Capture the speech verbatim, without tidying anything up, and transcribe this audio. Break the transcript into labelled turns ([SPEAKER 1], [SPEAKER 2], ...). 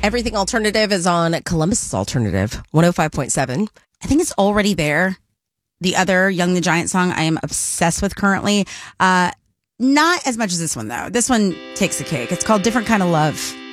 [SPEAKER 1] Everything Alternative is on Columbus Alternative, one oh five point seven.
[SPEAKER 2] I think it's Already There. The other Young the Giant song I am obsessed with currently. Uh, not as much as this one, though. This one takes the cake. It's called Different Kind of Love.